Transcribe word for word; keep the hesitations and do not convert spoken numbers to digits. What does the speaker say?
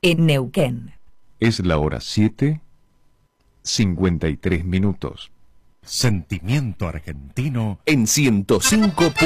en Neuquén. Es la hora siete, cincuenta y tres minutos. Sentimiento argentino En ciento cinco